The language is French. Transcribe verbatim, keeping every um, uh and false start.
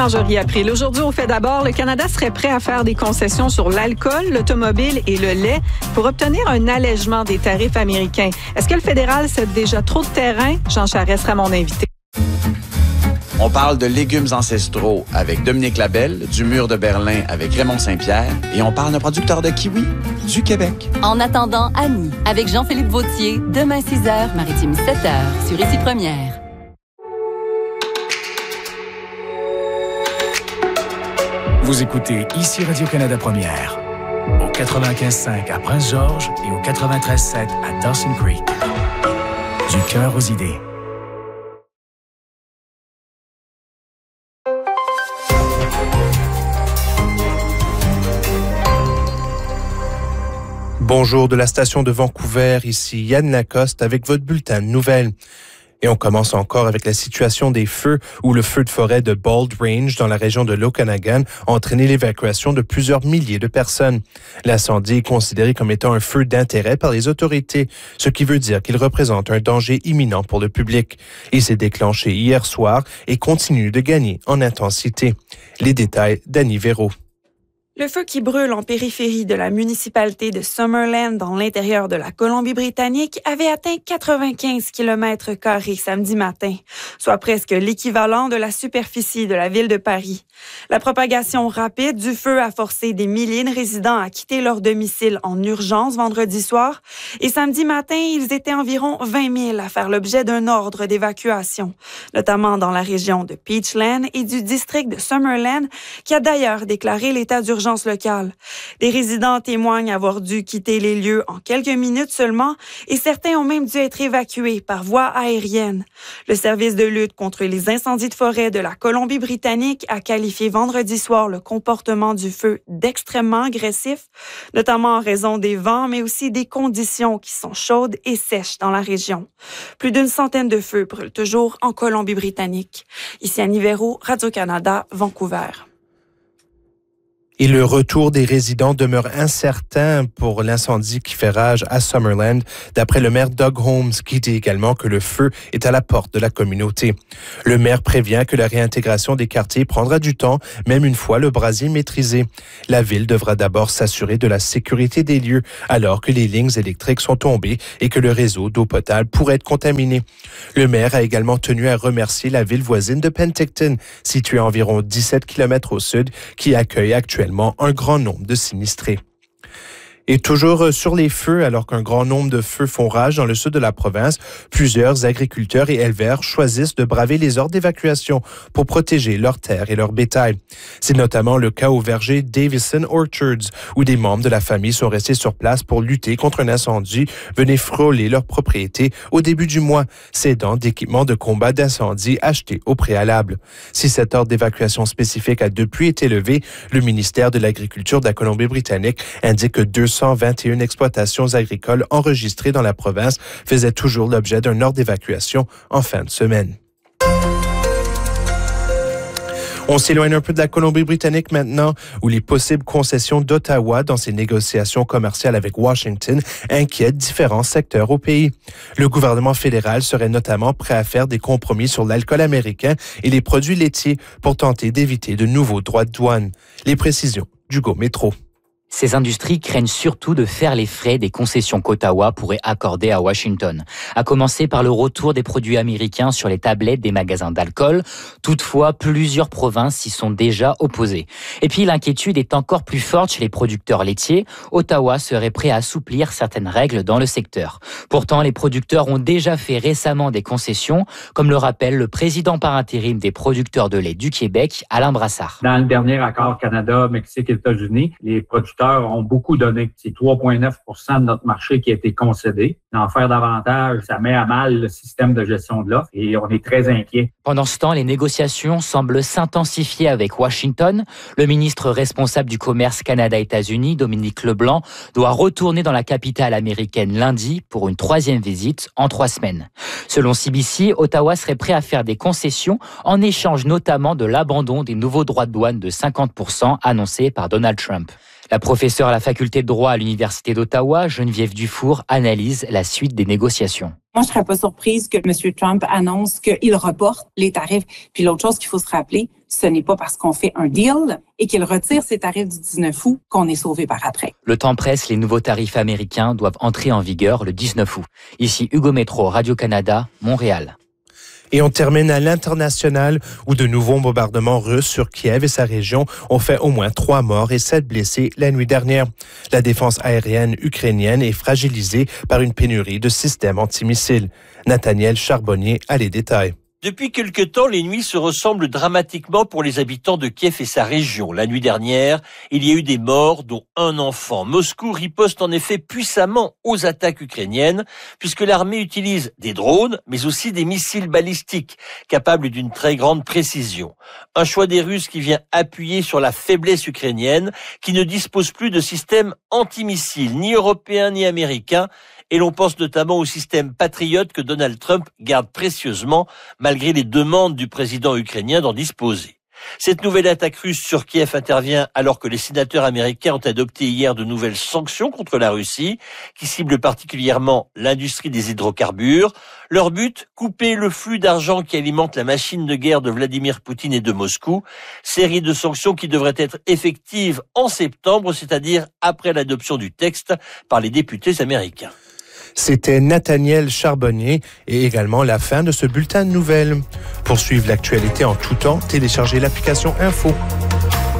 April. Aujourd'hui, au fait d'abord, le Canada serait prêt à faire des concessions sur l'alcool, l'automobile et le lait pour obtenir un allègement des tarifs américains. Est-ce que le fédéral cède déjà trop de terrain? Jean Charest sera mon invité. On parle de légumes ancestraux avec Dominique Labelle, du Mur de Berlin avec Raymond Saint-Pierre et on parle d'un producteur de kiwi du Québec. En attendant, Annie, avec Jean-Philippe Vautier, demain six heures, Maritime sept heures, sur Ici Première. Vous écoutez Ici Radio-Canada Première, au quatre-vingt-quinze cinq à Prince-Georges et au quatre-vingt-treize sept à Dawson Creek. Du cœur aux idées. Bonjour de la station de Vancouver, ici Yann Lacoste avec votre bulletin de nouvelles. Et on commence encore avec la situation des feux où le feu de forêt de Bald Range dans la région de l'Okanagan a entraîné l'évacuation de plusieurs milliers de personnes. L'incendie est considéré comme étant un feu d'intérêt par les autorités, ce qui veut dire qu'il représente un danger imminent pour le public. Il s'est déclenché hier soir et continue de gagner en intensité. Les détails d'Annie Véro. Le feu qui brûle en périphérie de la municipalité de Summerland dans l'intérieur de la Colombie-Britannique avait atteint quatre-vingt-quinze kilomètres carrés samedi matin, soit presque l'équivalent de la superficie de la ville de Paris. La propagation rapide du feu a forcé des milliers de résidents à quitter leur domicile en urgence vendredi soir et samedi matin, ils étaient environ vingt mille à faire l'objet d'un ordre d'évacuation, notamment dans la région de Peachland et du district de Summerland qui a d'ailleurs déclaré l'état d'urgence locale. Des résidents témoignent avoir dû quitter les lieux en quelques minutes seulement et certains ont même dû être évacués par voie aérienne. Le service de lutte contre les incendies de forêt de la Colombie-Britannique a qualifié vendredi soir le comportement du feu d'extrêmement agressif, notamment en raison des vents, mais aussi des conditions qui sont chaudes et sèches dans la région. Plus d'une centaine de feux brûlent toujours en Colombie-Britannique. Ici Annie Véro, Radio-Canada, Vancouver. Et le retour des résidents demeure incertain pour l'incendie qui fait rage à Summerland, d'après le maire Doug Holmes, qui dit également que le feu est à la porte de la communauté. Le maire prévient que la réintégration des quartiers prendra du temps, même une fois le brasier maîtrisé. La ville devra d'abord s'assurer de la sécurité des lieux, alors que les lignes électriques sont tombées et que le réseau d'eau potable pourrait être contaminé. Le maire a également tenu à remercier la ville voisine de Penticton, située à environ dix-sept kilomètres au sud, qui accueille actuellement un grand nombre de sinistrés. Et toujours sur les feux, alors qu'un grand nombre de feux font rage dans le sud de la province, plusieurs agriculteurs et éleveurs choisissent de braver les ordres d'évacuation pour protéger leurs terres et leur bétail. C'est notamment le cas au verger Davison Orchards, où des membres de la famille sont restés sur place pour lutter contre un incendie venu frôler leur propriété au début du mois, s'aidant d'équipements de combat d'incendie achetés au préalable. Si cet ordre d'évacuation spécifique a depuis été levé, le ministère de l'Agriculture de la Colombie-Britannique indique que deux cent vingt et une exploitations agricoles enregistrées dans la province faisaient toujours l'objet d'un ordre d'évacuation en fin de semaine. On s'éloigne un peu de la Colombie-Britannique maintenant, où les possibles concessions d'Ottawa dans ses négociations commerciales avec Washington inquiètent différents secteurs au pays. Le gouvernement fédéral serait notamment prêt à faire des compromis sur l'alcool américain et les produits laitiers pour tenter d'éviter de nouveaux droits de douane. Les précisions d'Hugo Métro. Ces industries craignent surtout de faire les frais des concessions qu'Ottawa pourrait accorder à Washington, à commencer par le retour des produits américains sur les tablettes des magasins d'alcool. Toutefois, plusieurs provinces s'y sont déjà opposées. Et puis, l'inquiétude est encore plus forte chez les producteurs laitiers. Ottawa serait prêt à assouplir certaines règles dans le secteur. Pourtant, les producteurs ont déjà fait récemment des concessions, comme le rappelle le président par intérim des producteurs de lait du Québec, Alain Brassard. Dans le dernier accord Canada, Mexique et États-Unis, les producteurs ont beaucoup donné. C'est trois virgule neuf pour cent de notre marché qui a été concédé. D'en faire davantage, ça met à mal le système de gestion de l'offre et on est très inquiets. Pendant ce temps, les négociations semblent s'intensifier avec Washington. Le ministre responsable du commerce Canada-États-Unis, Dominique Leblanc, doit retourner dans la capitale américaine lundi pour une troisième visite en trois semaines. Selon C B C, Ottawa serait prêt à faire des concessions en échange notamment de l'abandon des nouveaux droits de douane de cinquante pour cent annoncés par Donald Trump. La professeure à la faculté de droit à l'Université d'Ottawa, Geneviève Dufour, analyse la suite des négociations. Moi, je serais pas surprise que M. Trump annonce qu'il reporte les tarifs. Puis l'autre chose qu'il faut se rappeler, ce n'est pas parce qu'on fait un deal et qu'il retire ses tarifs du dix-neuf août qu'on est sauvé par après. Le temps presse, les nouveaux tarifs américains doivent entrer en vigueur le dix-neuf août. Ici Hugo Métro, Radio-Canada, Montréal. Et on termine à l'international où de nouveaux bombardements russes sur Kiev et sa région ont fait au moins trois morts et sept blessés la nuit dernière. La défense aérienne ukrainienne est fragilisée par une pénurie de systèmes antimissiles. Nathaniel Charbonnier a les détails. Depuis quelque temps, les nuits se ressemblent dramatiquement pour les habitants de Kiev et sa région. La nuit dernière, il y a eu des morts, dont un enfant. Moscou riposte en effet puissamment aux attaques ukrainiennes, puisque l'armée utilise des drones, mais aussi des missiles balistiques, capables d'une très grande précision. Un choix des Russes qui vient appuyer sur la faiblesse ukrainienne, qui ne dispose plus de système antimissiles, ni européens ni américains, et l'on pense notamment au système Patriot que Donald Trump garde précieusement, malgré les demandes du président ukrainien d'en disposer. Cette nouvelle attaque russe sur Kiev intervient alors que les sénateurs américains ont adopté hier de nouvelles sanctions contre la Russie, qui ciblent particulièrement l'industrie des hydrocarbures. Leur but, couper le flux d'argent qui alimente la machine de guerre de Vladimir Poutine et de Moscou. Série de sanctions qui devraient être effectives en septembre, c'est-à-dire après l'adoption du texte par les députés américains. C'était Nathaniel Charbonnier et également la fin de ce bulletin de nouvelles. Pour suivre l'actualité en tout temps, téléchargez l'application Info